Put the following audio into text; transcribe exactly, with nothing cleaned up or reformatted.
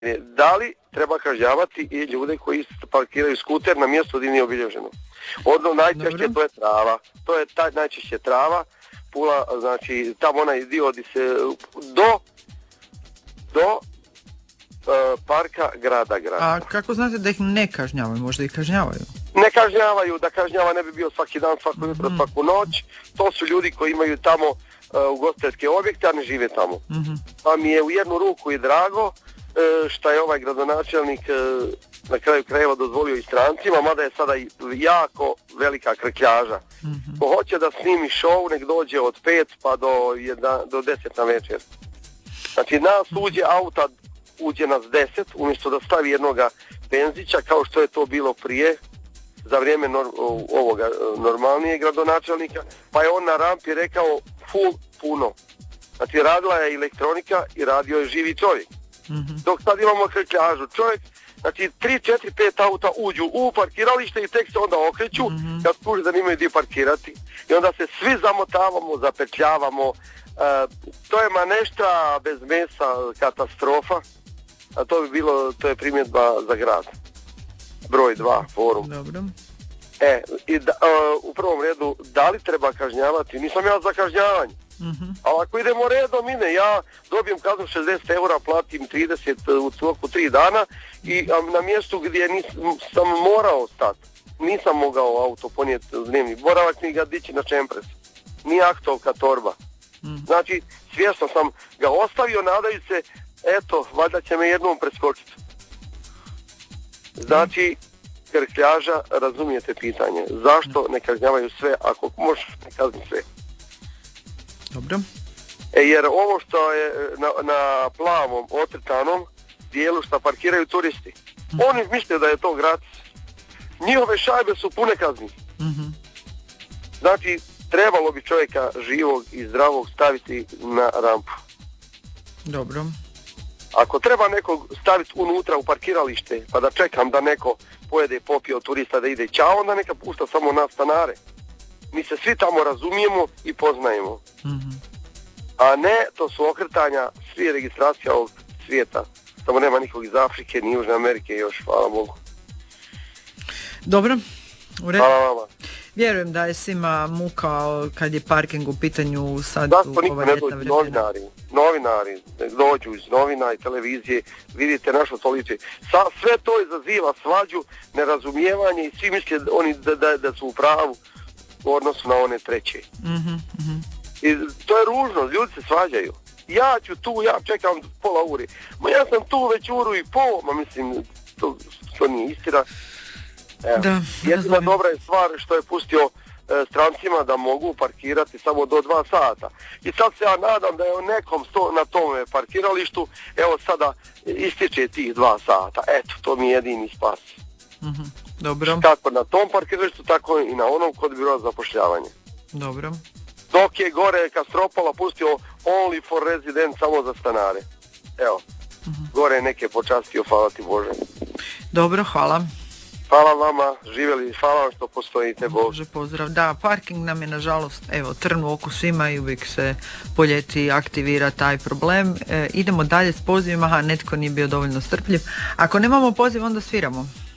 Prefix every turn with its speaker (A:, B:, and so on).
A: Da li treba kažnjavati i ljude koji parkiraju skuter na mjestu gdje nije obilježeno? Odno najčešće to je trava. To je ta, najčešće trava. Pula, znači tamo onaj dio gdje se do do uh, parka grada grada.
B: A kako znate da ih ne kažnjavaju? Možda ih kažnjavaju?
A: Ne kažnjavaju, da kažnjava ne bi bio svaki dan, svako jutro,
B: mm-hmm.
A: svaku noć. To su ljudi koji imaju tamo uh, ugostiteljske objekte, a ne žive tamo.
B: Mm-hmm.
A: Pa mi je u jednu ruku i drago uh, šta je ovaj gradonačelnik uh, na kraju krajeva dozvolio i strancima, mada je sada jako velika krkljaža.
B: Mm-hmm.
A: Ko hoće da snimi show, nek dođe od pet pa do, jedna, do deset na večer. Znači nas uđe auta, uđe nas deset, umjesto da stavi jednoga penzića, kao što je to bilo prije, za vrijeme nor, ovoga normalnijeg gradonačelnika, pa je on na rampi rekao full puno. Znači radila je elektronika i radio je živi čovjek.
B: Mm-hmm.
A: Dok sad imamo krkljažu, čovjek, znači tri, četiri, pet auta uđu u parkiralište i tek se onda okreću, mm-hmm. kad skuži da nimaju gdje parkirati. I onda se svi zamotavamo, zapetljavamo. Uh, to je manešta bez mesa, katastrofa. A to bi bilo, to je primjedba za grad. Broj dva, forum.
B: Dobro.
A: E, i da, uh, u prvom redu, da li treba kažnjavati? Nisam ja za kažnjavanje.
B: Mm-hmm.
A: Ali ako idemo redom, ine, ja dobijem kaznu šezdeset eura, platim trideset u toku tri dana i a, na mjestu gdje nis, sam morao stati. Nisam mogao auto ponijeti dnevni boravak ni ga dići na čempres. Ni aktovka torba. Mm. Znači, svjesno sam ga ostavio nadajući se, eto, valjda će me jednom preskočiti. Znači, krkljaža, razumijete pitanje. Zašto ne kažnjavaju sve, ako možeš ne kazni sve?
B: Dobro.
A: E, jer ovo što je na, na plavom, otrtanom dijelu što parkiraju turisti, mm. oni misle da je to gratis. Njihove šajbe su pune kazni.
B: Mm-hmm.
A: Znači, trebalo bi čovjeka živog i zdravog staviti na rampu.
B: Dobro.
A: Ako treba nekog staviti unutra u parkiralište, pa da čekam da neko pojede i popije od turista da ide ćao, onda neka pušta samo nas stanare. Mi se svi tamo razumijemo i poznajemo.
B: Mm-hmm.
A: A ne, to su okretanja, svi registracija ovog svijeta. Samo nema nikog iz Afrike, ni Južne Amerike još, hvala Bogu.
B: Dobro. U redu.
A: Hvala vama.
B: Vjerujem da je svima muka kad je parking u pitanju sad
A: da,
B: u
A: niko
B: ova
A: ne
B: ljetna
A: dođu,
B: vremena.
A: novinari, novinari, dođu iz novina i televizije, vidite našu stolicu. Sa, sve to izaziva svađu, nerazumijevanje i svi misle oni da, da, da su u pravu u odnosu na one treće.
B: Mm-hmm, mm-hmm.
A: I to je ružno, ljudi se svađaju. Ja ću tu, ja čekam pola uri. Ma ja sam tu već uru i pol, ma mislim, to, to nije istina.
B: Da,
A: jedina dobra je stvar što je pustio e, strancima da mogu parkirati samo do dva sata. I sad se ja nadam da je u nekom sto, na tome parkiralištu, evo sada ističe tih dva sata. Eto, to mi je jedini spas.
B: Mm-hmm. Dobro.
A: Kako na tom parkiralištu, tako i na onom kod biroa za zapošljavanje.
B: Dobro.
A: Dok je gore Kastropola pustio only for resident, samo za stanare. Evo, mm-hmm. gore je neke počastio, hvala ti Bože.
B: Dobro, hvala.
A: Hvala vama, živjeli, hvala vam što postojite, Bog.
B: Bože, pozdrav. Da, parking nam je nažalost, evo, trn u oku svima i uvijek se po ljeti aktivira taj problem. E, idemo dalje s pozivima, aha, netko nije bio dovoljno strpljiv. Ako nemamo poziv, onda sviramo.